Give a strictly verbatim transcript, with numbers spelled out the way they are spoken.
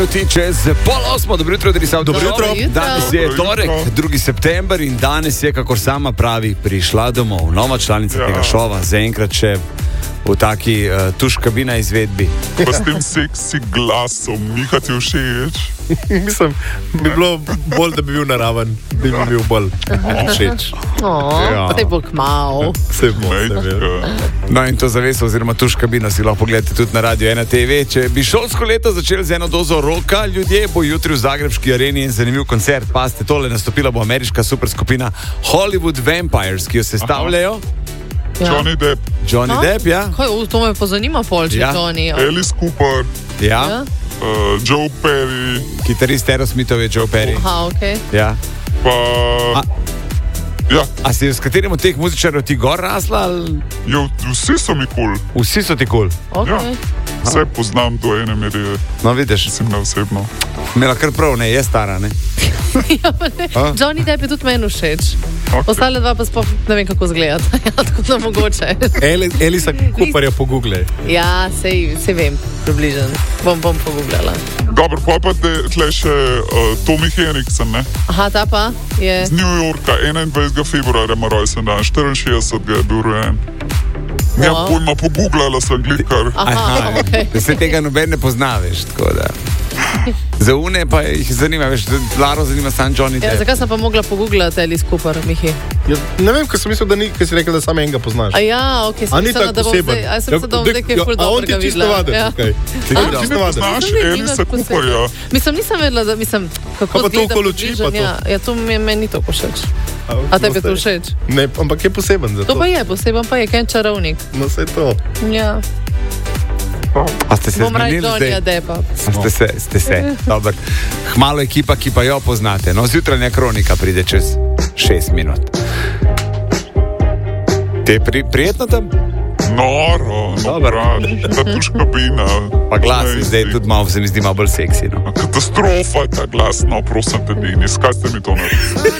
Čez pol osmo, dobro jutro, tudi sam Dobro jutro. Danes je Dobro torek, jutro. drugi september in danes je, kakor sama pravi, prišla domov. Nova članica Ja. tega šova, zaenkrat še v taki uh, tuš kabina izvedbi. Pa s tem seksi glasom, Miha ti všeč. Mislim, bi bilo bolj, da bi bil naraven, da bi mi bil bolj všeč. Ja. Te bo kmav. Vse bo, vse bo. Mejčka. No in to zaveso oziroma tuš kabino si lahko pogledate tudi na Radio ena te ve. Če bi šolsko leto začeli z eno dozo roka, ljudje, bo jutri v Zagrebški areni en zanimiv koncert. Pazite, tole nastopila bo ameriška superskupina Hollywood Vampires, ki jo sestavljajo Johnny Depp, Johnny Depp, ja? Kaj, u, to me pa zanima pol, če Ja. to ni. Alice Cooper, Ja, Ja? uh, Joe Perry, kitarist Aerosmithov je Joe Perry. Aha, okej. Ja. pa... A- Ja, A si s katerim od teh muzičarjev ti gor rasla? Ali... jo, vsi so mi kul. Cool. Vsi so ti kul. Cool. Okay. Vse poznam do ene mere, No, vidiš, mislim ne osebno. imela kar prav, ne, je stara, ne? Ja, pa ne. A? Johnny Depp je tudi meni všeč. Okay. Ostale dva pa sploh ne vem, kako izgleda. Ja, tako da mogoče. Eli, Elisa Cooperja pogooglej. Ja, sej, sej vem, približen. Bom, bom pogooglala. Dobro, pa pa te, tle še uh, Tommy Henriksen, ne? Aha, ta pa je... Z New Yorka, enaindvajsetega februarja ima rojsten dan, štiriinšestdesetega je bil rojen. Ja, Wow. pojma, pogooglala sem glikar. Aha, okej. Da se tega noben ne pozna, veš, tako da. Za une pa jih zanima, veš, Laro zanima sam Johnny Ja, Depp. zakaj sem pa mogla pogooglati Alice Cooper, Mihi? Ja, ne vem, ker sem mislil, da ni, ker si rekel, da samo enega poznaš. A ja, okej, A sem ni mislila, tako da bom poseben. zdaj... A sem se dom Ja, nekaj ja, ful a on ti dobrega je čisto videla. vaden, Ja. okej. Ti A? ga čisto vaden. Znaš Nisem videla Elisa nič posebej. Cooperja? Mislim, nisem vedela, da mislim, kako Pa pa to izgleda okoli oči, pa približan, to. Ja, ja, to mi, meni ni to všeč. A tebi je to všeč? Ne, ampak je poseben za To to. pa je, poseben pa je Ken čarovnik. No, vse to. Ja, A ste se bom raj zmenili Johnnyja zdaj? Deppa. A ste se, ste se, dober. Hmalo ekipa, ki pa jo poznate. No, zjutranja kronika pride čez šest minut. Te je pri, prijetno tam? Noro, no Dobro. brat, ta tuš kabina. Pa glas je Amazing. zdaj tudi malo, se mi zdi malo bolj seksi, no. Katastrofa je ta glas, no prosim te, Denis, kaj ste mi to naredili?